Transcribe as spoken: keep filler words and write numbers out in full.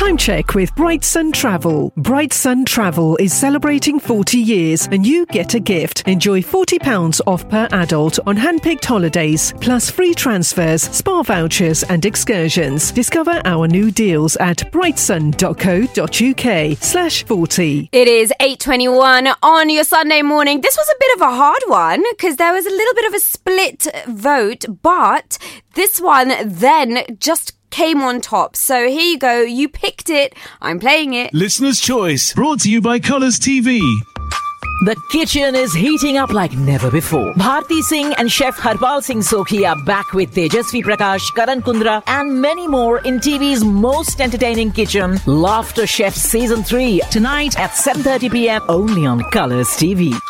Time check with Bright Sun Travel. Bright Sun Travel is celebrating forty years and you get a gift. Enjoy forty pounds off per adult on hand-picked holidays, plus free transfers, spa vouchers and excursions. Discover our new deals at brightsun.co.uk slash 40. It is eight twenty-one on your Sunday morning. This was a bit of a hard one because there was a little bit of a split vote, but this one then just came on top. So here you go. You picked it. I'm playing it. Listener's Choice, brought to you by Colours T V. The kitchen is heating up like never before. Bharti Singh and Chef Harpal Singh Sokhi are back with Tejasvi Prakash, Karan Kundra and many more in T V's most entertaining kitchen, Laughter Chef Season three, tonight at seven thirty p.m. only on Colours T V.